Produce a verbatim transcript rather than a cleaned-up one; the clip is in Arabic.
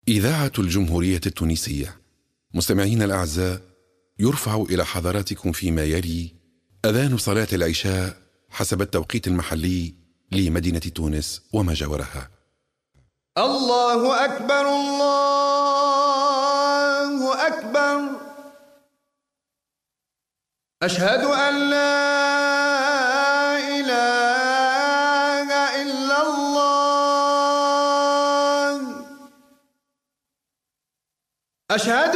إذاعة الجمهورية التونسية. مستمعين الأعزاء، يرفع إلى حضراتكم فيما يلي أذان صلاة العشاء حسب التوقيت المحلي لمدينة تونس وما جاورها. الله أكبر الله أكبر، أشهد أن لا إله إلا الله، أشهد